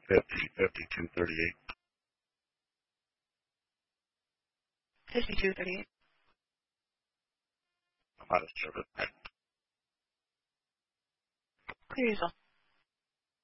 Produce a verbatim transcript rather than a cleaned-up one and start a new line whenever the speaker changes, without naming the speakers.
fifty, fifty-two, thirty-eight.
fifty-two thirty-eight.
I'm out of service.
Clear yourself.